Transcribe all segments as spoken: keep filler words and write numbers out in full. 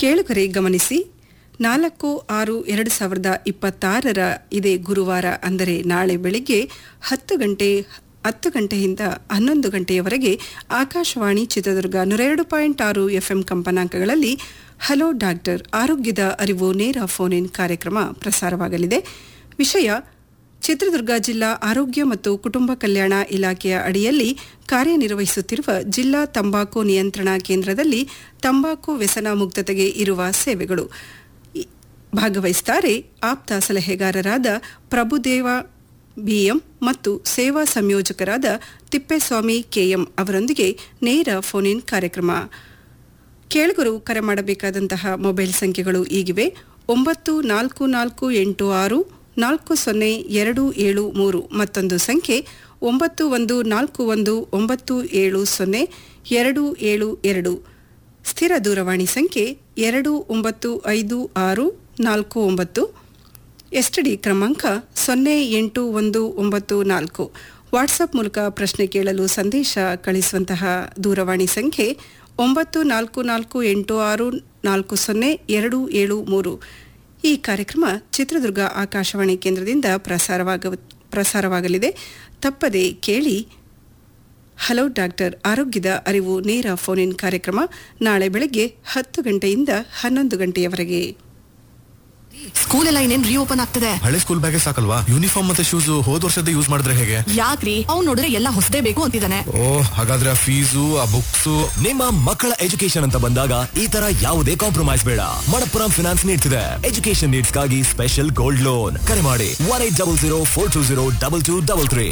ಕೇಳುಗರೆ ಗಮನಿಸಿ, ನಾಲ್ಕು ಆರು ಎರಡು ಸಾವಿರದ ಇಪ್ಪತ್ತಾರರ ಇದೇ ಗುರುವಾರ ಅಂದರೆ ನಾಳೆ ಬೆಳಿಗ್ಗೆ ಹತ್ತು ಗಂಟೆ ಹತ್ತು ಗಂಟೆಯಿಂದ ಹನ್ನೊಂದು ಗಂಟೆಯವರೆಗೆ ಆಕಾಶವಾಣಿ ಚಿತ್ರದುರ್ಗ ನೂರ ಎರಡು ಪಾಯಿಂಟ್ ಆರು ಎಫ್ಎಂ ಕಂಪನಾಂಕಗಳಲ್ಲಿ ಹಲೋ ಡಾಕ್ಟರ್ ಆರೋಗ್ಯದ ಅರಿವು ನೇರ ಫೋನ್ ಇನ್ ಕಾರ್ಯಕ್ರಮ ಪ್ರಸಾರವಾಗಲಿದೆ. ವಿಷಯ: ಚಿತ್ರದುರ್ಗ ಜಿಲ್ಲಾ ಆರೋಗ್ಯ ಮತ್ತು ಕುಟುಂಬ ಕಲ್ಯಾಣ ಇಲಾಖೆಯ ಅಡಿಯಲ್ಲಿ ಕಾರ್ಯನಿರ್ವಹಿಸುತ್ತಿರುವ ಜಿಲ್ಲಾ ತಂಬಾಕು ನಿಯಂತ್ರಣ ಕೇಂದ್ರದಲ್ಲಿ ತಂಬಾಕು ವ್ಯಸನ ಮುಕ್ತತೆಗೆ ಇರುವ ಸೇವೆಗಳು. ಭಾಗವಹಿಸುತ್ತಾರೆ ಆಪ್ತ ಸಲಹೆಗಾರರಾದ ಪ್ರಭುದೇವ ಬಿಎಂ ಮತ್ತು ಸೇವಾ ಸಂಯೋಜಕರಾದ ತಿಪ್ಪೇಸ್ವಾಮಿ ಕೆಎಂ ಅವರೊಂದಿಗೆ ನೇರ ಫೋನ್ ಇನ್ ಕಾರ್ಯಕ್ರಮ. ಕೇಳುಗರು ಕರೆ ಮಾಡಬೇಕಾದಂತಹ ಮೊಬೈಲ್ ಸಂಖ್ಯೆಗಳು ಈಗಿವೆ: ಒಂಬತ್ತು ನಾಲ್ಕು ನಾಲ್ಕು ಎಂಟು ಆರು ನಾಲ್ಕು ಸೊನ್ನೆ ಎರಡು ಏಳು ಮೂರು, ಮತ್ತೊಂದು ಸಂಖ್ಯೆ ಒಂಬತ್ತು ಒಂದು ನಾಲ್ಕು ಒಂದು ಒಂಬತ್ತು ಏಳು ಸೊನ್ನೆ ಎರಡು ಏಳು ಎರಡು. ಸ್ಥಿರ ದೂರವಾಣಿ ಸಂಖ್ಯೆ ಎರಡು ಒಂಬತ್ತು ಐದು ಆರು ನಾಲ್ಕು ಒಂಬತ್ತು. ಎಸ್ಟಿಡಿ ಕ್ರಮಾಂಕ ಸೊನ್ನೆ ಎಂಟು ಒಂದು ಒಂಬತ್ತು ನಾಲ್ಕು. ವಾಟ್ಸಪ್ ಮೂಲಕ ಪ್ರಶ್ನೆ ಕೇಳಲು ಸಂದೇಶ ಕಳಿಸುವಂತಹ ದೂರವಾಣಿ ಸಂಖ್ಯೆ ಒಂಬತ್ತು ನಾಲ್ಕು ನಾಲ್ಕು ಎಂಟು ಆರು ನಾಲ್ಕು ಸೊನ್ನೆ ಎರಡು ಏಳು ಮೂರು. ಈ ಕಾರ್ಯಕ್ರಮ ಚಿತ್ರದುರ್ಗ ಆಕಾಶವಾಣಿ ಕೇಂದ್ರದಿಂದ ಪ್ರಸಾರವಾಗ ಪ್ರಸಾರವಾಗಲಿದೆ. ತಪ್ಪದೆ ಕೇಳಿ. ಹಲೋ ಡಾಕ್ಟರ್ ಆರೋಗ್ಯದ ಅರಿವು ನೇರ ಫೋನ್ ಇನ್ ಕಾರ್ಯಕ್ರಮ ನಾಳೆ ಬೆಳಗ್ಗೆ ಹತ್ತು ಗಂಟೆಯಿಂದ ಹನ್ನೊಂದು ಗಂಟೆಯವರೆಗೆ. ಸ್ಕೂಲ್ ಎಲ್ಲ ಇನ್ನೇನ್ ರೀಓಪನ್ ಆಗ್ತದೆ. ಹಳೆ ಸ್ಕೂಲ್ ಬ್ಯಾಗೆ ಸಾಕಲ್ವಾ? ಯೂನಿಫಾರ್ಮ್ ಮತ್ತೆ ಶೂಸ್ ಹೋದ್ ವರ್ಷದ ಯೂಸ್ ಮಾಡಿದ್ರೆ ಹೇಗೆ? ಯಾಕ್ರಿ, ಅವ್ನು ನೋಡಿದ್ರೆ ಎಲ್ಲ ಹೊಸದೇ ಬೇಕು ಅಂತಿದ್ದಾನೆ. ಓ, ಹಾಗಾದ್ರೆ ಆ ಫೀಸು ಆ ಬುಕ್ಸ್. ನಿಮ್ಮ ಮಕ್ಕಳ ಎಜುಕೇಶನ್ ಅಂತ ಬಂದಾಗ ಈ ತರ ಯಾವುದೇ ಕಾಂಪ್ರಮೈಸ್ ಬೇಡ. ಮಣಪ್ಪುರಂ ಫಿನಾನ್ಸ್ ನೀಡ್ತಿದೆ ಎಜುಕೇಶನ್ ನೀಡ್ಸ್ ಗಾಗಿ ಸ್ಪೆಷಲ್ ಗೋಲ್ಡ್ ಲೋನ್. ಕರೆ ಮಾಡಿ one eight double zero four two zero double two double three.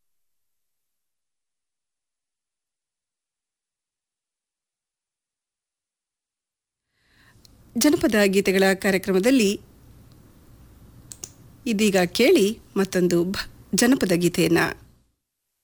ಜನಪದ ಗೀತೆಗಳ ಕಾರ್ಯಕ್ರಮದಲ್ಲಿ ಇದೀಗ ಕೇಳಿ ಮತ್ತೊಂದು ಜನಪದ ಗೀತೆಯನ್ನ.